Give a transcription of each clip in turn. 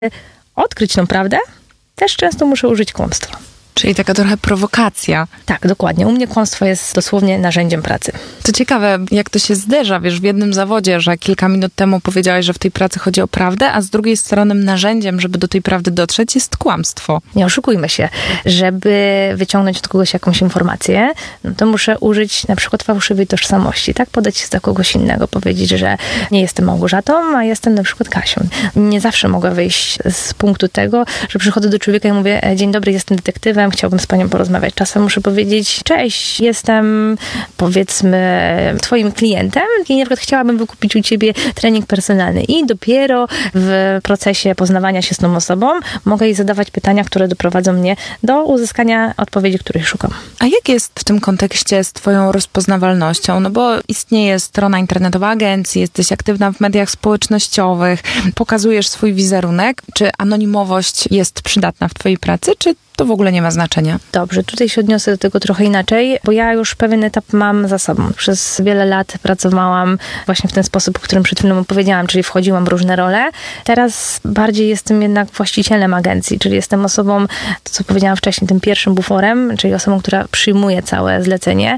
odkryć tą prawdę, też często muszę użyć kłamstwa. Czyli taka trochę prowokacja. Tak, dokładnie. U mnie kłamstwo jest dosłownie narzędziem pracy. To ciekawe, jak to się zderza, wiesz, w jednym zawodzie, że kilka minut temu powiedziałaś, że w tej pracy chodzi o prawdę, a z drugiej strony narzędziem, żeby do tej prawdy dotrzeć, jest kłamstwo. Nie oszukujmy się. Żeby wyciągnąć od kogoś jakąś informację, no to muszę użyć na przykład fałszywej tożsamości, tak? Podać się za kogoś innego, powiedzieć, że nie jestem Małgorzatą, a jestem na przykład Kasią. Nie zawsze mogę wyjść z punktu tego, że przychodzę do człowieka i mówię: dzień dobry, jestem detektywem, chciałbym z panią porozmawiać. Czasem muszę powiedzieć: cześć, jestem, powiedzmy, twoim klientem i na przykład chciałabym wykupić u ciebie trening personalny. I dopiero w procesie poznawania się z tą osobą mogę jej zadawać pytania, które doprowadzą mnie do uzyskania odpowiedzi, których szukam. A jak jest w tym kontekście z twoją rozpoznawalnością? No bo istnieje strona internetowa agencji, jesteś aktywna w mediach społecznościowych, pokazujesz swój wizerunek. Czy anonimowość jest przydatna w twojej pracy, czy to w ogóle nie ma znaczenia? Dobrze, tutaj się odniosę do tego trochę inaczej, bo ja już pewien etap mam za sobą. Przez wiele lat pracowałam właśnie w ten sposób, o którym przed chwilą opowiedziałam, czyli wchodziłam w różne role. Teraz bardziej jestem jednak właścicielem agencji, czyli jestem osobą, to co powiedziałam wcześniej, tym pierwszym buforem, czyli osobą, która przyjmuje całe zlecenie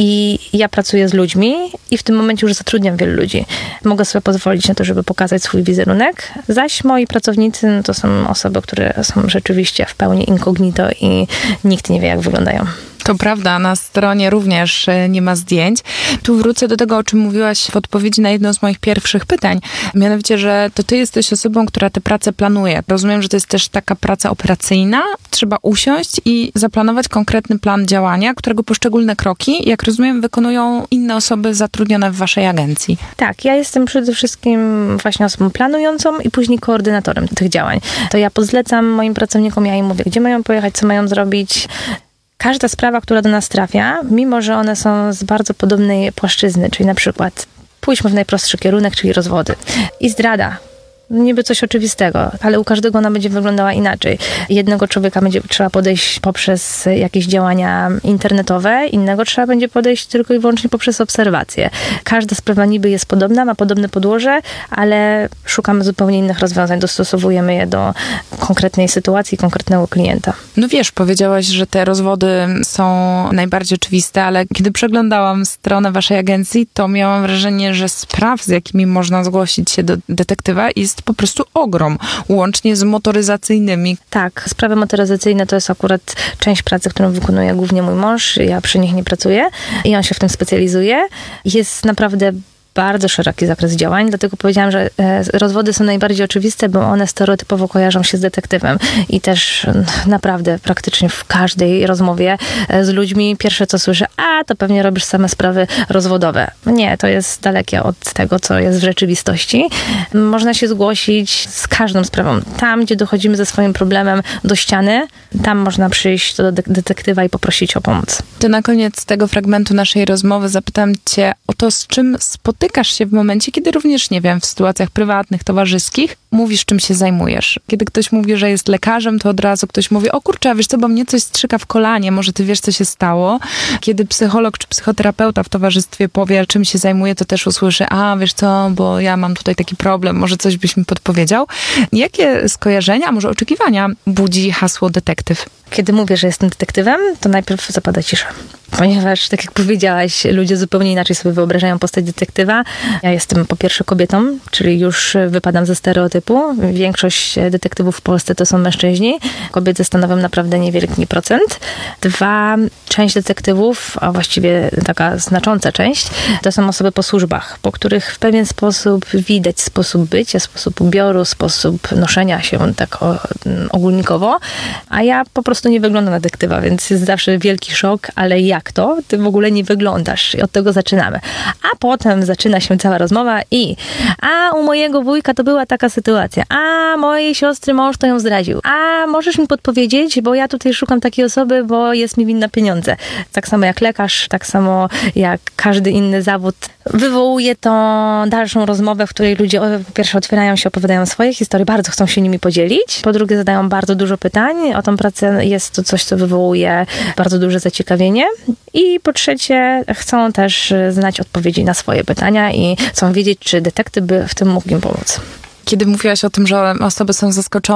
i ja pracuję z ludźmi i w tym momencie już zatrudniam wielu ludzi. Mogę sobie pozwolić na to, żeby pokazać swój wizerunek, zaś moi pracownicy no to są osoby, które są rzeczywiście w pełni incognito i nikt nie wie, jak wyglądają. To prawda, na stronie również nie ma zdjęć. Tu wrócę do tego, o czym mówiłaś w odpowiedzi na jedno z moich pierwszych pytań. Mianowicie, że to ty jesteś osobą, która tę pracę planuje. Rozumiem, że to jest też taka praca operacyjna. Trzeba usiąść i zaplanować konkretny plan działania, którego poszczególne kroki, jak rozumiem, wykonują inne osoby zatrudnione w waszej agencji. Tak, ja jestem przede wszystkim właśnie osobą planującą i później koordynatorem tych działań. To ja pozlecam moim pracownikom, ja im mówię, gdzie mają pojechać, co mają zrobić. Każda sprawa, która do nas trafia, mimo że one są z bardzo podobnej płaszczyzny, czyli na przykład pójdźmy w najprostszy kierunek, czyli rozwody i zdrada. Niby coś oczywistego, ale u każdego ona będzie wyglądała inaczej. Jednego człowieka będzie trzeba podejść poprzez jakieś działania internetowe, innego trzeba będzie podejść tylko i wyłącznie poprzez obserwacje. Każda sprawa niby jest podobna, ma podobne podłoże, ale szukamy zupełnie innych rozwiązań, dostosowujemy je do konkretnej sytuacji, konkretnego klienta. No wiesz, powiedziałaś, że te rozwody są najbardziej oczywiste, ale kiedy przeglądałam stronę waszej agencji, to miałam wrażenie, że spraw, z jakimi można zgłosić się do detektywa, jest po prostu ogrom, łącznie z motoryzacyjnymi. Tak, sprawy motoryzacyjne to jest akurat część pracy, którą wykonuje głównie mój mąż. Ja przy nich nie pracuję i on się w tym specjalizuje. Jest naprawdę bardzo szeroki zakres działań, dlatego powiedziałam, że rozwody są najbardziej oczywiste, bo one stereotypowo kojarzą się z detektywem i też naprawdę praktycznie w każdej rozmowie z ludźmi pierwsze co słyszę, to pewnie robisz same sprawy rozwodowe. Nie, to jest dalekie od tego, co jest w rzeczywistości. Można się zgłosić z każdą sprawą. Tam, gdzie dochodzimy ze swoim problemem do ściany, tam można przyjść do detektywa i poprosić o pomoc. To na koniec tego fragmentu naszej rozmowy zapytam cię o to, z czym spotykasz się w momencie, kiedy również, nie wiem, w sytuacjach prywatnych, towarzyskich, mówisz, czym się zajmujesz. Kiedy ktoś mówi, że jest lekarzem, to od razu ktoś mówi, o kurczę, wiesz co, bo mnie coś strzyka w kolanie, może ty wiesz, co się stało. Kiedy psycholog czy psychoterapeuta w towarzystwie powie, czym się zajmuje, to też usłyszy, wiesz co, bo ja mam tutaj taki problem, może coś byś mi podpowiedział. Jakie skojarzenia, może oczekiwania budzi hasło detektyw? Kiedy mówię, że jestem detektywem, to najpierw zapada cisza. Ponieważ, tak jak powiedziałaś, ludzie zupełnie inaczej sobie wyobrażają postać detektywa. Ja jestem po pierwsze kobietą, czyli już wypadam ze stereotypu. Większość detektywów w Polsce to są mężczyźni. Kobiety stanowią naprawdę niewielki procent. 2, część detektywów, a właściwie taka znacząca część, to są osoby po służbach, po których w pewien sposób widać sposób bycia, sposób ubioru, sposób noszenia się tak ogólnikowo, a ja po prostu nie wyglądam na detektywa, więc jest zawsze wielki szok, ale jak to? Ty w ogóle nie wyglądasz. I od tego zaczynamy. A potem zaczyna się cała rozmowa i u mojego wujka to była taka sytuacja. Mojej siostry mąż to ją zdradził. Możesz mi podpowiedzieć, bo ja tutaj szukam takiej osoby, bo jest mi winna pieniądze. Tak samo jak lekarz, tak samo jak każdy inny zawód. Wywołuje to dalszą rozmowę, w której ludzie po pierwsze otwierają się, opowiadają swoje historie, bardzo chcą się nimi podzielić. Po drugie zadają bardzo dużo pytań o tą pracę. Jest to coś, co wywołuje bardzo duże zaciekawienie. I po trzecie chcą też znać odpowiedzi na swoje pytania i chcą wiedzieć, czy detektyw by w tym mógł im pomóc. Kiedy mówiłaś o tym, że osoby są zaskoczone